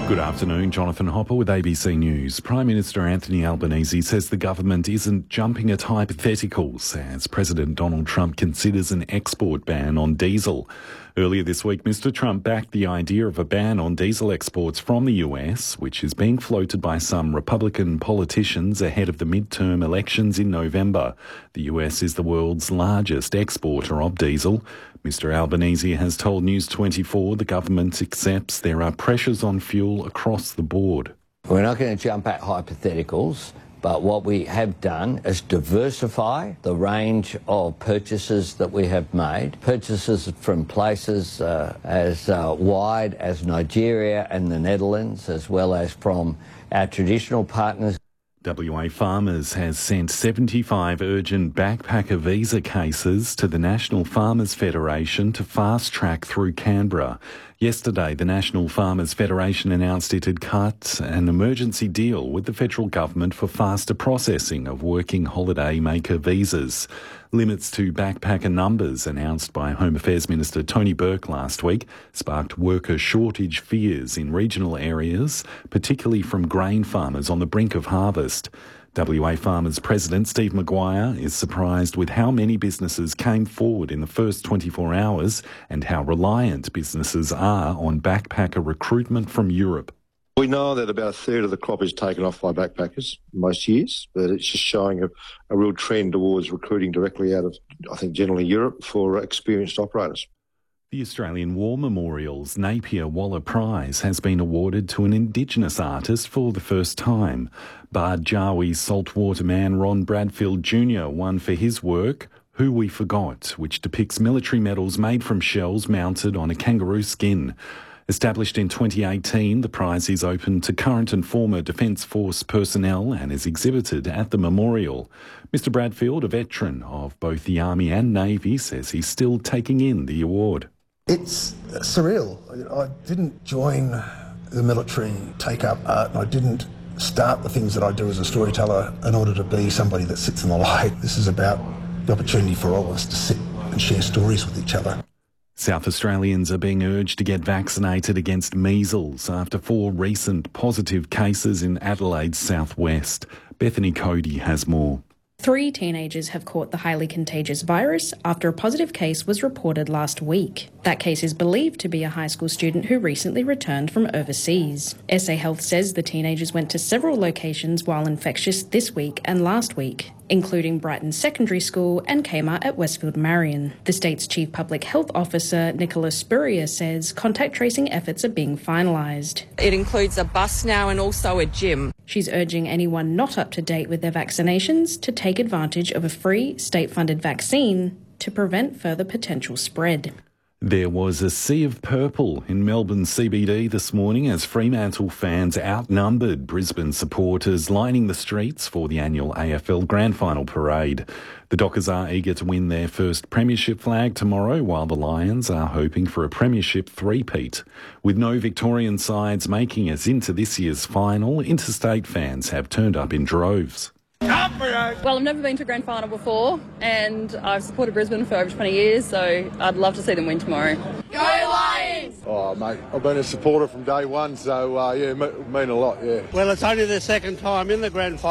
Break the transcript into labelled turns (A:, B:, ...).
A: Good afternoon, Jonathan Hopper with ABC News. Prime Minister Anthony Albanese says the government isn't jumping at hypotheticals as President Donald Trump considers an export ban on diesel. Earlier this week, Mr. Trump backed the idea of a ban on diesel exports from the US, which is being floated by some Republican politicians ahead of the midterm elections in November. The US is the world's largest exporter of diesel. Mr. Albanese has told News 24 the government accepts there are pressures on fuel across the board.
B: We're not going to jump at hypotheticals, but what we have done is diversify the range of purchases that we have made. Purchases from places as wide as Nigeria and the Netherlands, as well as from our traditional partners.
A: WA Farmers has sent 75 urgent backpacker visa cases to the National Farmers Federation to fast-track through Canberra. Yesterday, the National Farmers Federation announced it had cut an emergency deal with the federal government for faster processing of working holiday maker visas. Limits to backpacker numbers announced by Home Affairs Minister Tony Burke last week sparked worker shortage fears in regional areas, particularly from grain farmers on the brink of harvest. WA Farmers President Steve Maguire is surprised with how many businesses came forward in the first 24 hours and how reliant businesses are on backpacker recruitment from Europe.
C: We know that about a third of the crop is taken off by backpackers most years, but it's just showing a real trend towards recruiting directly out of, I think, generally Europe for experienced operators.
A: The Australian War Memorial's Napier Waller Prize has been awarded to an Indigenous artist for the first time. Bard Jawi saltwater man Ron Bradfield Jr. won for his work Who We Forgot, which depicts military medals made from shells mounted on a kangaroo skin. Established in 2018, the prize is open to current and former Defence Force personnel and is exhibited at the memorial. Mr. Bradfield, a veteran of both the Army and Navy, says he's still taking in the award.
D: It's surreal. I didn't join the military, take up art, and I didn't start the things that I do as a storyteller in order to be somebody that sits in the light. This is about the opportunity for all of us to sit and share stories with each other.
A: South Australians are being urged to get vaccinated against measles after 4 recent positive cases in Adelaide's southwest. Bethany Cody has more.
E: 3 teenagers have caught the highly contagious virus after a positive case was reported last week. That case is believed to be a high school student who recently returned from overseas. SA Health says the teenagers went to several locations while infectious this week and last week, including Brighton Secondary School and Kmart at Westfield Marion. The state's Chief Public Health Officer, Nicola Spurrier, says contact tracing efforts are being finalised.
F: It includes a bus now and also a gym.
E: She's urging anyone not up to date with their vaccinations to take advantage of a free state-funded vaccine to prevent further potential spread.
A: There was a sea of purple in Melbourne CBD this morning as Fremantle fans outnumbered Brisbane supporters lining the streets for the annual AFL Grand Final parade. The Dockers are eager to win their first premiership flag tomorrow, while the Lions are hoping for a premiership three-peat. With no Victorian sides making it into this year's final, interstate fans have turned up in droves.
G: Well, I've never been to a grand final before, and I've supported Brisbane for over 20 years, so I'd love to see them win tomorrow.
H: Go Lions!
I: Oh, mate, I've been a supporter from day one, so, yeah, it mean a lot, yeah.
J: Well, it's only the second time in the grand final.